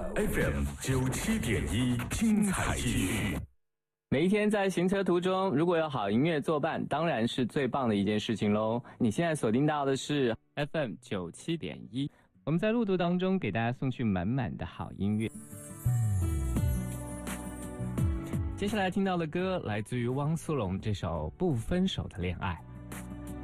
FM 97.1，精彩继续。 每一天在行车途中，如果有好音乐作伴，当然是最棒的一件事情咯。你现在锁定到的是 FM 97.1，我们在路途当中给大家送去满满的好音乐。接下来听到的歌来自于汪苏泷这首《不分手的恋爱》。